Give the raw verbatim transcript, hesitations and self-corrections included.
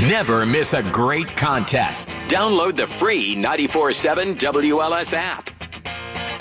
Never miss a great contest. Download the free ninety-four seven W L S app.